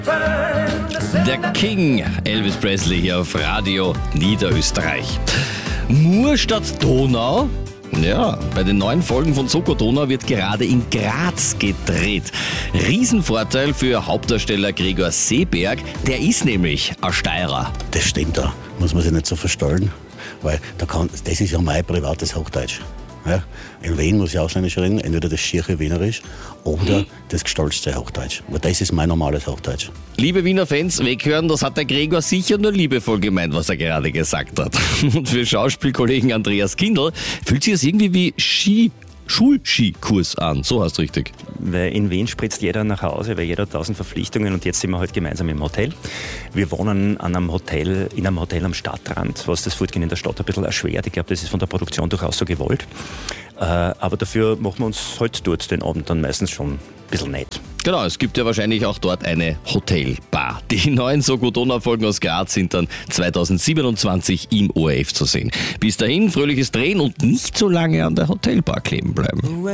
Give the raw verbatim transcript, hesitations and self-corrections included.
Der King, Elvis Presley hier auf Radio Niederösterreich. Mur statt Donau? Ja, bei den neuen Folgen von Soko Donau wird gerade in Graz gedreht. Riesenvorteil für Hauptdarsteller Gregor Seeberg, der ist nämlich ein Steirer. Das stimmt da, muss man sich nicht so verstellen, weil da kann, das ist ja mein privates Hochdeutsch. Ja, in Wien muss ich ausländisch reden, entweder das schiere Wienerisch oder das gestolzte Hochdeutsch. Aber das ist mein normales Hochdeutsch. Liebe Wiener Fans, weghören, das hat der Gregor sicher nur liebevoll gemeint, was er gerade gesagt hat. Und für Schauspielkollegen Andreas Kindl fühlt sich das irgendwie wie Ski. Schulskikurs an, so heißt es richtig. Weil in Wien spritzt jeder nach Hause, weil jeder hat tausend Verpflichtungen und jetzt sind wir halt gemeinsam im Hotel. Wir wohnen an einem Hotel, in einem Hotel am Stadtrand, was das Fortgehen in der Stadt ein bisschen erschwert. Ich glaube, das ist von der Produktion durchaus so gewollt. Äh, aber dafür machen wir uns halt dort den Abend dann meistens schon ein bisschen nett. Genau, es gibt ja wahrscheinlich auch dort eine Hotelbar. Die neuen Soko Donau-Folgen aus Graz sind dann zweitausendsiebenundzwanzig im O R F zu sehen. Bis dahin fröhliches Drehen und nicht so lange an der Hotelbar kleben bleiben.